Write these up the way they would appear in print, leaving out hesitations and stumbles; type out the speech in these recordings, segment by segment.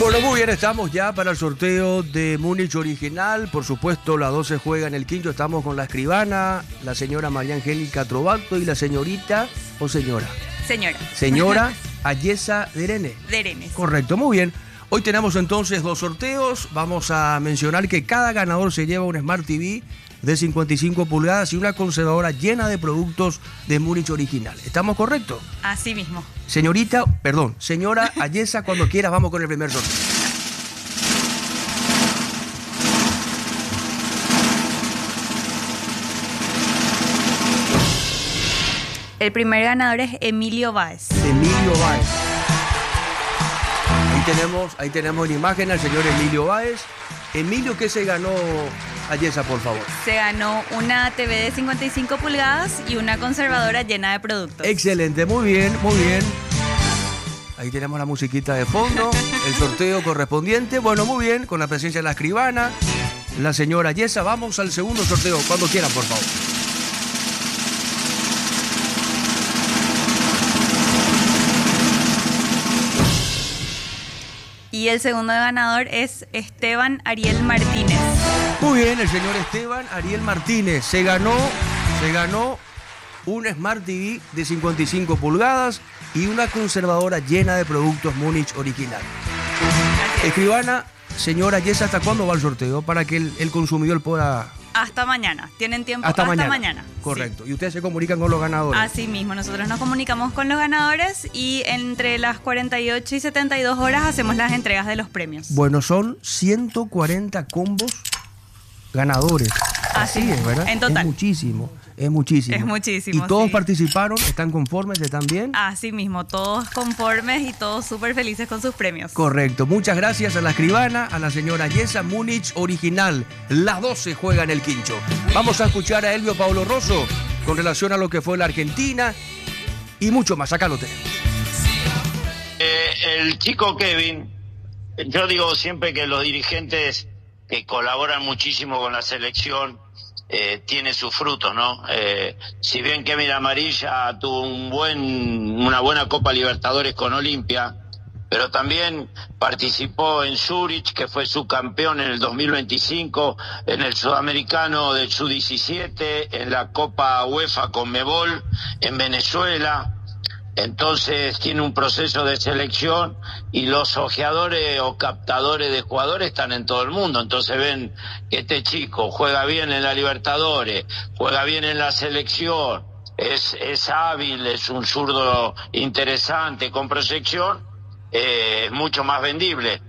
Bueno, muy bien, estamos ya para el sorteo de Múnich Original. Por supuesto, la 12 juega en el quincho. Estamos con la escribana, la señora María Angélica Trovato y la señorita, o señora. Señora Ayesa Derene. Correcto, muy bien. Hoy tenemos entonces dos sorteos. Vamos a mencionar que cada ganador se lleva un Smart TV de 55 pulgadas y una conservadora llena de productos de Múnich Original. ¿Estamos correctos? Así mismo. Señora Ayesa, cuando quieras vamos con el primer sorteo. El primer ganador es Emilio Báez. Emilio Báez. Ahí tenemos en imagen al señor Emilio Báez. Emilio, ¿qué se ganó, Ayesa, por favor? Se ganó una TV de 55 pulgadas y una conservadora llena de productos. Excelente, muy bien, muy bien. Ahí tenemos la musiquita de fondo, el sorteo correspondiente. Bueno, muy bien, con la presencia de la escribana, la señora Ayesa. Vamos al segundo sorteo, cuando quieran, por favor. Y el segundo ganador es Esteban Ariel Martínez. Muy bien, el señor Esteban Ariel Martínez se ganó un Smart TV de 55 pulgadas y una conservadora llena de productos Múnich Original. Escribana, señora Ayesa, ¿hasta cuándo va el sorteo? Para que el consumidor pueda... Hasta mañana. Tienen tiempo hasta mañana. Correcto. Sí. Y ustedes se comunican con los ganadores. Así mismo. Nosotros nos comunicamos con los ganadores y entre las 48 y 72 horas hacemos las entregas de los premios. Bueno, son 140 combos ganadores. Así es, ¿verdad? En total. Es muchísimo. ¿Y todos participaron? ¿Están conformes? ¿Están bien? Así mismo, todos conformes y todos súper felices con sus premios. Correcto. Muchas gracias a la escribana, a la señora Ayesa. Múnich Original. La 12 juega en el quincho. Vamos a escuchar a Elvio Paulo Rosso con relación a lo que fue la Argentina y mucho más. Acá lo tenemos. El chico Kevin, yo digo siempre que los dirigentes que colaboran muchísimo con la selección tiene sus frutos, ¿no? Si bien Kevin Amarilla tuvo una buena Copa Libertadores con Olimpia, pero también participó en Zurich, que fue subcampeón en el 2025, en el Sudamericano del Sub-17, en la Copa UEFA Conmebol, en Venezuela. Entonces tiene un proceso de selección y los ojeadores o captadores de jugadores están en todo el mundo. Entonces ven que este chico juega bien en la Libertadores, juega bien en la selección, es hábil, es un zurdo interesante con proyección, es mucho más vendible.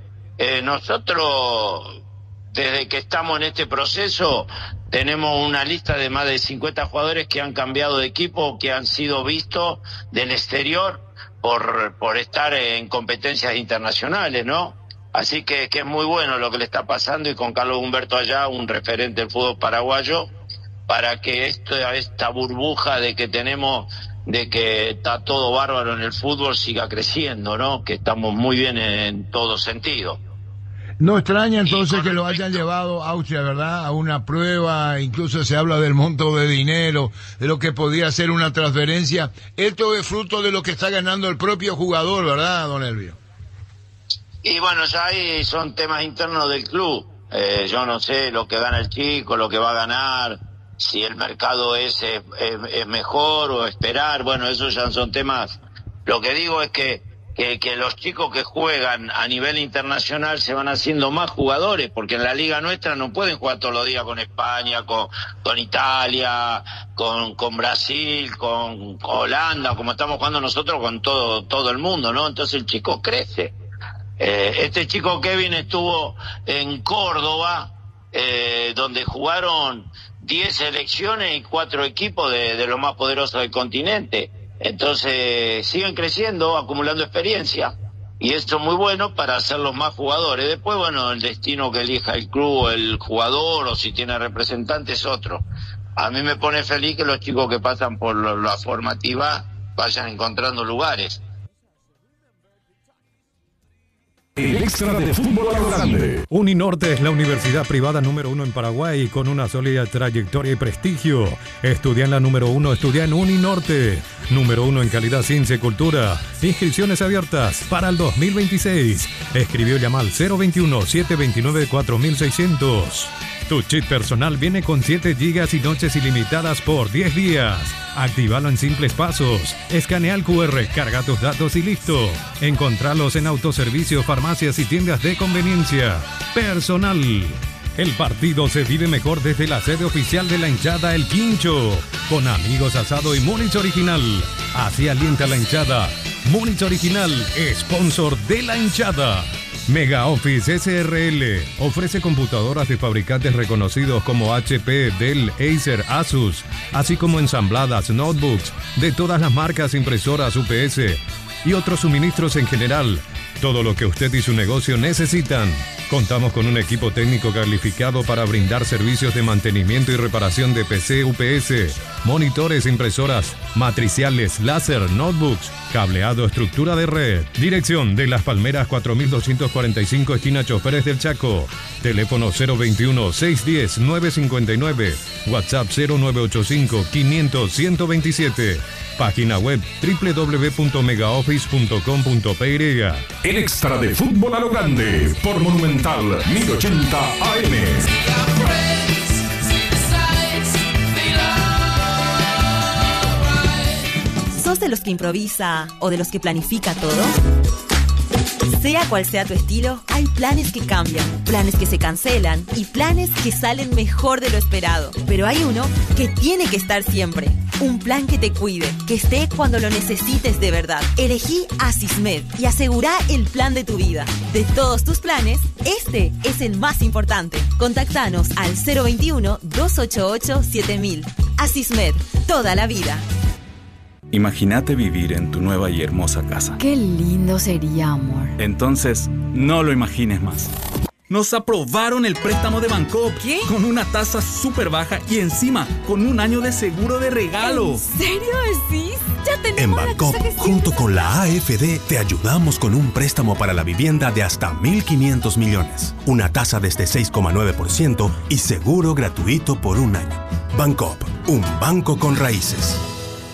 Nosotros, desde que estamos en este proceso, tenemos una lista de más de 50 jugadores que han cambiado de equipo, que han sido vistos del exterior por estar en competencias internacionales, ¿no? Así que es muy bueno lo que le está pasando, y con Carlos Humberto allá, un referente del fútbol paraguayo, para que esta burbuja de que tenemos, de que está todo bárbaro en el fútbol, siga creciendo, ¿no? Que estamos muy bien en todo sentido. No extraña entonces que lo hayan llevado a Austria, ¿verdad? A una prueba, incluso se habla del monto de dinero, de lo que podía ser una transferencia. Esto es fruto de lo que está ganando el propio jugador, ¿verdad, don Elvio? Y bueno, ya ahí son temas internos del club. Yo no sé lo que gana el chico, lo que va a ganar, si el mercado es mejor o esperar. Bueno, esos ya son temas. Lo que digo es que los chicos que juegan a nivel internacional se van haciendo más jugadores, porque en la liga nuestra no pueden jugar todos los días con España, con Italia, con Brasil, con Holanda, como estamos jugando nosotros con todo el mundo, ¿no? Entonces el chico crece. Este chico Kevin estuvo en Córdoba, donde jugaron 10 selecciones y 4 equipos de los más poderosos del continente. Entonces siguen creciendo, acumulando experiencia, y esto es muy bueno para hacerlos más jugadores. Después, bueno, el destino que elija el club, el jugador, o si tiene representantes, es otro. A mí me pone feliz que los chicos que pasan por la formativa vayan encontrando lugares. El extra de fútbol a lo grande. Uninorte es la universidad privada número 1 en Paraguay con una sólida trayectoria y prestigio. Estudia en la número 1, estudia en Uninorte. Número 1 en calidad, ciencia y cultura. Inscripciones abiertas para el 2026. Escribió y llama al 021-729-4600. Tu chip personal viene con 7 GB y noches ilimitadas por 10 días. Actívalo en simples pasos. Escanea el QR, carga tus datos y listo. Encontralos en autoservicios, farmacias y tiendas de conveniencia. Personal. El partido se vive mejor desde la sede oficial de la hinchada El Quincho. Con amigos, asado y Múnich Original. Así alienta la hinchada. Múnich Original, sponsor de la hinchada. Mega Office SRL ofrece computadoras de fabricantes reconocidos como HP, Dell, Acer, Asus, así como ensambladas, notebooks de todas las marcas, impresoras, UPS y otros suministros en general. Todo lo que usted y su negocio necesitan. Contamos con un equipo técnico calificado para brindar servicios de mantenimiento y reparación de PC, UPS, monitores, impresoras, matriciales, láser, notebooks, cableado, estructura de red. Dirección de Las Palmeras 4245, esquina Choferes del Chaco. Teléfono 021-610-959. WhatsApp 0985-500-127. Página web www.megaoffice.com.py. El extra de fútbol a lo grande por Monumental 1080 AM. ¿Sos de los que improvisa o de los que planifica todo? Sea cual sea tu estilo, hay planes que cambian, planes que se cancelan y planes que salen mejor de lo esperado. Pero hay uno que tiene que estar siempre. Un plan que te cuide, que esté cuando lo necesites de verdad. Elegí Asismed y asegurá el plan de tu vida. De todos tus planes, este es el más importante. Contactanos al 021-288-7000. Asismed, toda la vida. Imagínate vivir en tu nueva y hermosa casa. Qué lindo sería, amor. Entonces, no lo imagines más. Nos aprobaron el préstamo de Bancoop. ¿Qué? Con una tasa súper baja y encima con un año de seguro de regalo. ¿En serio decís? Ya tenemos en Bancoop, junto con la AFD, te ayudamos con un préstamo para la vivienda de hasta 1.500 millones. Una tasa desde 6,9% y seguro gratuito por un año. Bancoop, un banco con raíces.